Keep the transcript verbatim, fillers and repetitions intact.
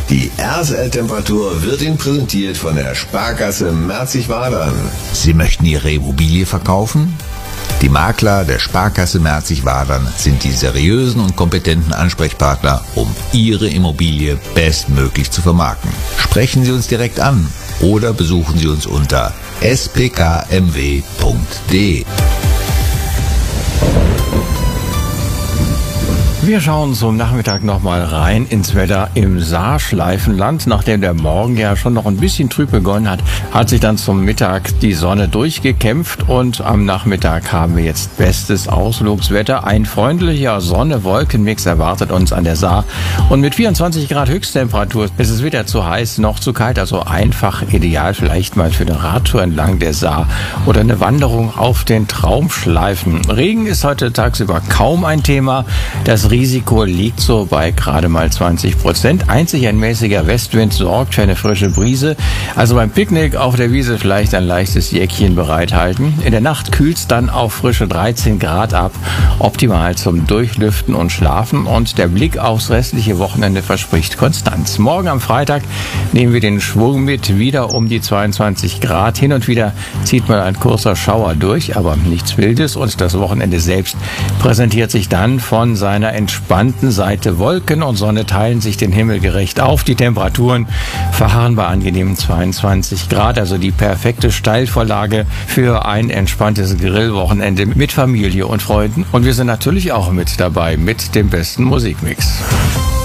Die R S L-Temperatur wird Ihnen präsentiert von der Sparkasse Merzig-Wadern. Sie möchten Ihre Immobilie verkaufen? Die Makler der Sparkasse Merzig-Wadern sind die seriösen und kompetenten Ansprechpartner, um Ihre Immobilie bestmöglich zu vermarkten. Sprechen Sie uns direkt an oder besuchen Sie uns unter s p k m w punkt d e. Wir schauen zum Nachmittag nochmal rein ins Wetter im Saarschleifenland. Nachdem der Morgen ja schon noch ein bisschen trüb begonnen hat, hat sich dann zum Mittag die Sonne durchgekämpft und am Nachmittag haben wir jetzt bestes Ausflugswetter. Ein freundlicher Sonne-Wolken-Mix erwartet uns an der Saar und mit vierundzwanzig Grad Höchsttemperatur ist es weder zu heiß noch zu kalt, also einfach ideal vielleicht mal für eine Radtour entlang der Saar oder eine Wanderung auf den Traumschleifen. Regen ist heute tagsüber kaum ein Thema. Das Risiko liegt so bei gerade mal zwanzig Prozent. Einzig ein mäßiger Westwind sorgt für eine frische Brise. Also beim Picknick auf der Wiese vielleicht ein leichtes Jäckchen bereithalten. In der Nacht kühlt es dann auf frische dreizehn Grad ab. Optimal zum Durchlüften und Schlafen. Und der Blick aufs restliche Wochenende verspricht Konstanz. Morgen am Freitag nehmen wir den Schwung mit, wieder um die zweiundzwanzig Grad. Hin und wieder zieht mal ein kurzer Schauer durch, aber nichts Wildes. Und das Wochenende selbst präsentiert sich dann von seiner entspannten Seite. Wolken und Sonne teilen sich den Himmel gerecht auf. Die Temperaturen verharren bei angenehmen zweiundzwanzig Grad, also die perfekte Steilvorlage für ein entspanntes Grillwochenende mit Familie und Freunden. Und wir sind natürlich auch mit dabei mit dem besten Musikmix.